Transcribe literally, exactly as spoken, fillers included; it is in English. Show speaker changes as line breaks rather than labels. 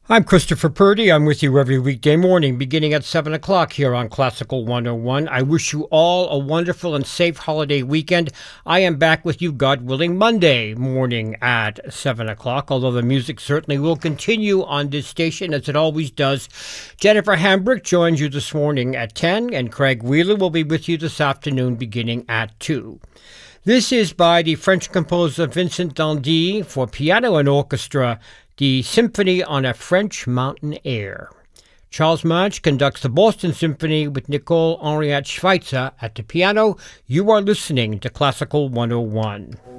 I'm Christopher Purdy. I'm with you every weekday morning beginning at seven o'clock here on Classical one oh one. I wish you all a wonderful and safe holiday weekend. I am back with you, God willing, Monday morning at seven o'clock, although the music certainly will continue on this station as it always does. Jennifer Hambrick joins you this morning at ten, and Craig Wheeler will be with you this afternoon beginning at two. This is by the French composer Vincent Dandy for piano and orchestra, the Symphony on a French Mountain Air. Charles Manch conducts the Boston Symphony with Nicole Henriette Schweitzer at the piano. You are listening to Classical one oh one.